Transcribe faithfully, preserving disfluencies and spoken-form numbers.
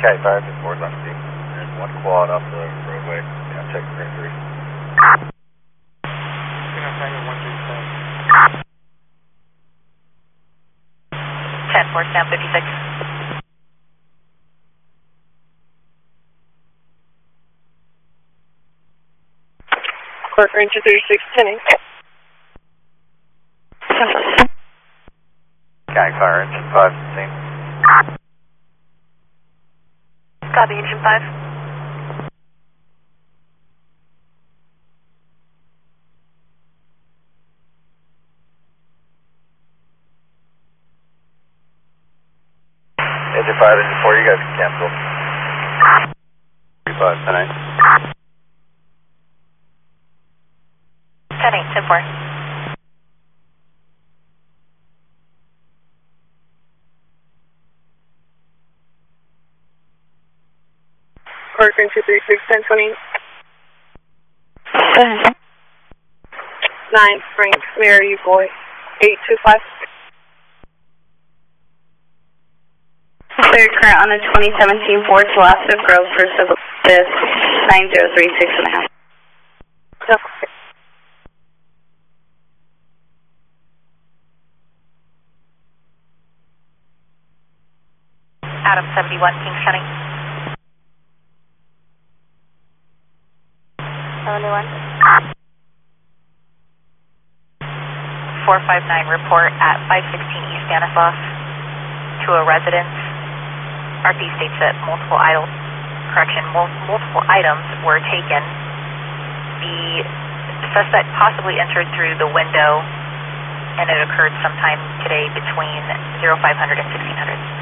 Okay, five to four on scene. And one quad off the roadway. Yeah, check three three. ten four, Sam fifty-six. Clark Ranger thirty-six, ten eight. Okay, fire engine five scene. Copy, engine five. Engine five, engine four, you guys can cancel. three five, ten eight. ten eight, ten four. Clark Ranger thirty-six, ten twenty. Nine, Frank, Mary, boy. eight two five. Clear current on the twenty seventeen Ford Veloster Grove for this nine zero three six and a half. Adam seventy-one, Kings County. seventy-one. four five nine, report at five sixteen East Stanislaus to a residence. R P states that multiple idle, correction, mul multiple items were taken. The suspect possibly entered through the window, and it occurred sometime today between oh five hundred and sixteen hundred.